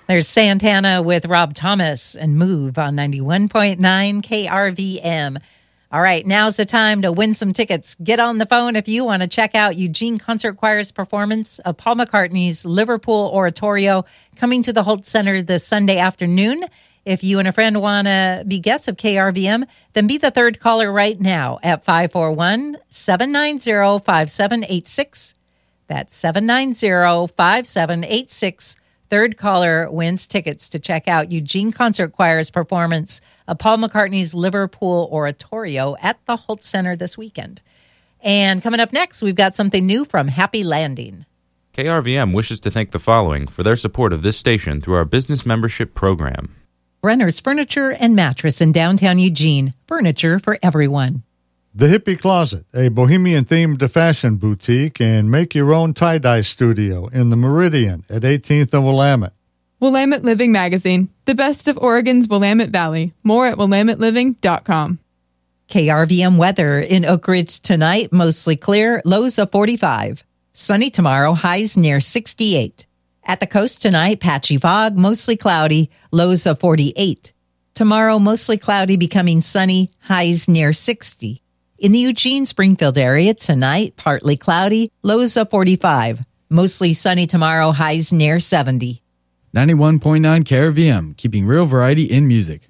There's Santana with Rob Thomas and Move on 91.9 KRVM. All right, now's the time to win some tickets. Get on the phone if you want to check out Eugene Concert Choir's performance of Paul McCartney's Liverpool Oratorio coming to the Holt Center this Sunday afternoon. If you and a friend want to be guests of KRVM, then be the third caller right now at 541-790-5786. That's 790-5786. Third caller wins tickets to check out Eugene Concert Choir's performance of Paul McCartney's Liverpool Oratorio at the Holt Center this weekend. And coming up next, we've got something new from Happy Landing. KRVM wishes to thank the following for their support of this station through our business membership program. Brenner's Furniture and Mattress in downtown Eugene. Furniture for everyone. The Hippie Closet, a bohemian-themed fashion boutique and make-your-own tie-dye studio in the Meridian at 18th and Willamette. Willamette Living Magazine, the best of Oregon's Willamette Valley. More at willametteliving.com. KRVM weather in Oak Ridge tonight, mostly clear, lows of 45. Sunny tomorrow, highs near 68. At the coast tonight, patchy fog, mostly cloudy, lows of 48. Tomorrow, mostly cloudy, becoming sunny, highs near 60. In the Eugene-Springfield area tonight, partly cloudy, lows of 45. Mostly sunny tomorrow, highs near 70. 91.9 KRVM, keeping real variety in music.